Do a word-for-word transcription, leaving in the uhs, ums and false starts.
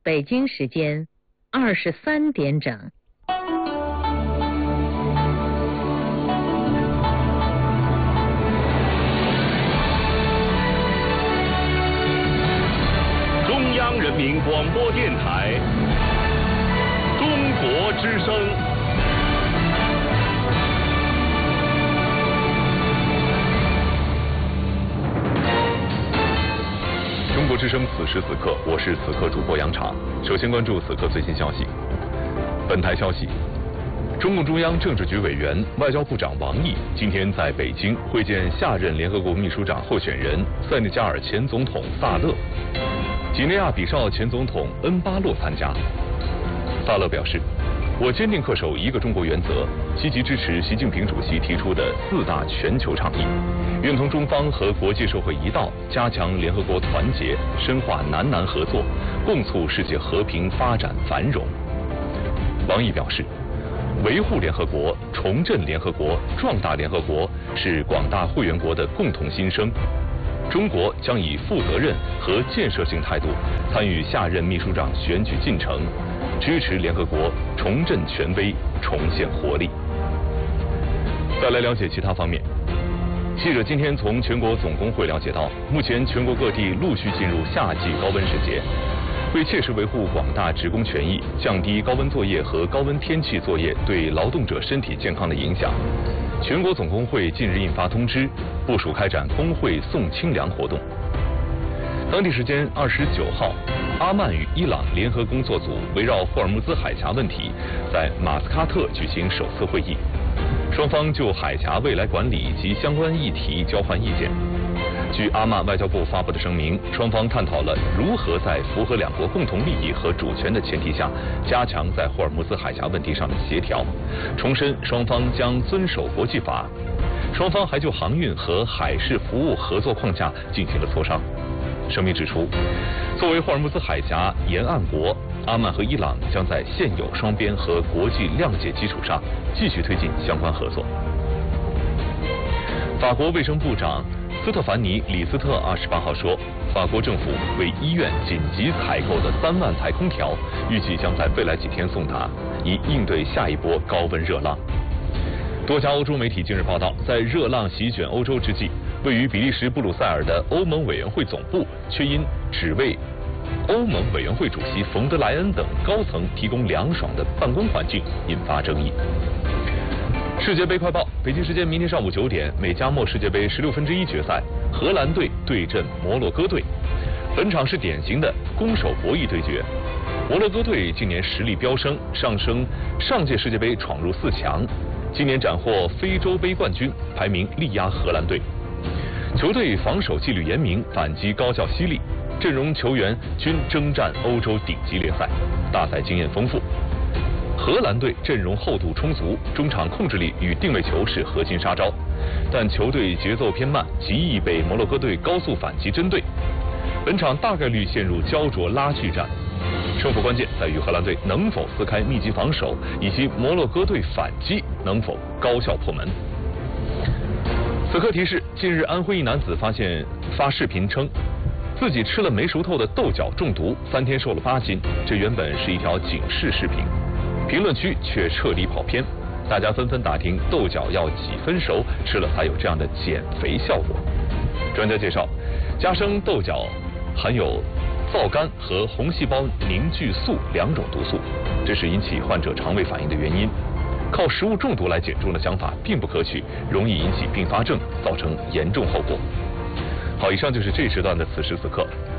北京时间二十三点整。 中央人民广播电台中国之声。中国之声，此时此刻，我是此刻主播杨昶。首先关注此刻最新消息。本台消息，中共中央政治局委员、外交部长王毅今天在北京会见下任联合国秘书长候选人塞内加尔前总统萨勒，几内亚比绍前总统恩巴洛参加。萨勒表示，我坚定恪守一个中国原则，积极支持习近平主席提出的四大全球倡议，愿同中方和国际社会一道，加强联合国团结，深化南南合作，共促世界和平发展繁荣。王毅表示，维护联合国、重振联合国、壮大联合国是广大会员国的共同心声。中国将以负责任和建设性态度参与下任秘书长选举进程，支持联合国重振权威，重现活力。再来了解其他方面。记者今天从全国总工会了解到，目前全国各地陆续进入夏季高温时节。为切实维护广大职工权益，降低高温作业和高温天气作业对劳动者身体健康的影响，全国总工会近日印发通知，部署开展工会送清凉活动。当地时间二十九号，阿曼与伊朗联合工作组围绕霍尔木兹海峡问题在马斯喀特举行首次会议，双方就海峡未来管理及相关议题交换意见。据阿曼外交部发布的声明，双方探讨了如何在符合两国共同利益和主权的前提下，加强在霍尔木兹海峡问题上的协调，重申双方将遵守国际法。双方还就航运和海事服务合作框架进行了磋商。声明指出，作为霍尔木兹海峡沿岸国，阿曼和伊朗将在现有双边和国际谅解基础上继续推进相关合作。法国卫生部长斯特凡尼·李斯特二十八号说，法国政府为医院紧急采购的三万台空调，预计将在未来几天送达，以应对下一波高温热浪。多家欧洲媒体近日报道，在热浪席卷欧洲之际，位于比利时布鲁塞尔的欧盟委员会总部却因只为欧盟委员会主席冯德莱恩等高层提供凉爽的办公环境引发争议。世界杯快报，北京时间明天上午九点，美加墨世界杯十六分之一决赛，荷兰队对阵摩洛哥队。本场是典型的攻守博弈对决。摩洛哥队今年实力飙升，上升上届世界杯闯入四强，今年斩获非洲杯冠军，排名力压荷兰队。球队防守纪律严明，反击高效犀利，阵容球员均征战欧洲顶级联赛，大赛经验丰富。荷兰队阵容厚度充足，中场控制力与定位球是核心杀招，但球队节奏偏慢，极易被摩洛哥队高速反击针对。本场大概率陷入焦灼拉锯战，胜负关键在于荷兰队能否撕开密集防守，以及摩洛哥队反击能否高效破门。此刻提示：近日安徽一男子发现发视频称，自己吃了没熟透的豆角中毒，三天瘦了八斤。这原本是一条警示视频，评论区却彻底跑偏，大家纷纷打听豆角要几分熟吃了才有这样的减肥效果。专家介绍，加生豆角含有皂苷和红细胞凝聚素两种毒素，这是引起患者肠胃反应的原因。靠食物中毒来减重的想法并不可取，容易引起并发症，造成严重后果。好，以上就是这一时段的此时此刻。